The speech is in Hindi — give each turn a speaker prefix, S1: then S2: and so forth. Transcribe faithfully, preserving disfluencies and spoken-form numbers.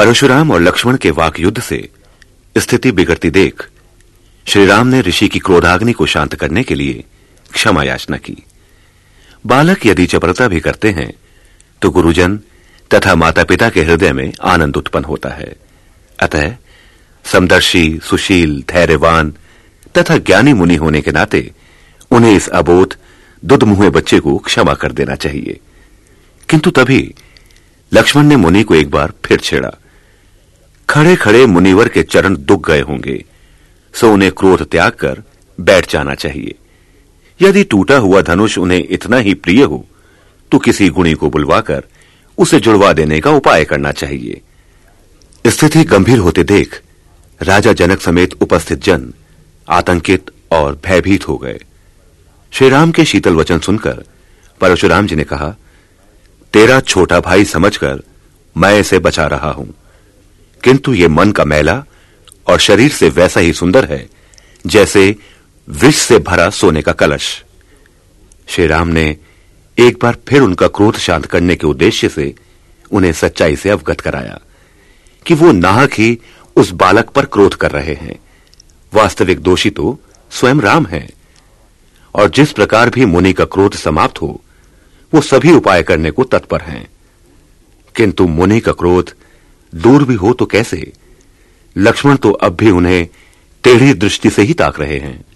S1: परशुराम और लक्ष्मण के वाक युद्ध से स्थिति बिगड़ती देख श्री राम ने ऋषि की क्रोधाग्नि को शांत करने के लिए क्षमा याचना की। बालक यदि चपलता भी करते हैं तो गुरुजन तथा माता-पिता के हृदय में आनंद उत्पन्न होता है। अतः समदर्शी, सुशील, धैर्यवान तथा ज्ञानी मुनि होने के नाते उन्हें इस अबोध दुधमुहे बच्चे को क्षमा कर देना चाहिए। किंतु तभी लक्ष्मण ने मुनि को एक बार फिर छेड़ा। खड़े खड़े मुनिवर के चरण दुख गए होंगे, सो उन्हें क्रोध त्याग कर बैठ जाना चाहिए। यदि टूटा हुआ धनुष उन्हें इतना ही प्रिय हो तो किसी गुणी को बुलवाकर उसे जुड़वा देने का उपाय करना चाहिए। स्थिति गंभीर होते देख राजा जनक समेत उपस्थित जन आतंकित और भयभीत हो गए। श्री राम के शीतल वचन सुनकर परशुराम जी ने कहा, तेरा छोटा भाई समझकर मैं इसे बचा रहा हूं, किंतु ये मन का मैला और शरीर से वैसा ही सुंदर है जैसे विष से भरा सोने का कलश। श्री राम ने एक बार फिर उनका क्रोध शांत करने के उद्देश्य से उन्हें सच्चाई से अवगत कराया कि वो नाहक ही उस बालक पर क्रोध कर रहे हैं। वास्तविक दोषी तो स्वयं राम हैं, और जिस प्रकार भी मुनि का क्रोध समाप्त हो वो सभी उपाय करने को तत्पर हैं। किंतु मुनि का क्रोध दूर भी हो तो कैसे? लक्ष्मण तो अब भी उन्हें टेढ़ी दृष्टि से ही ताक रहे हैं।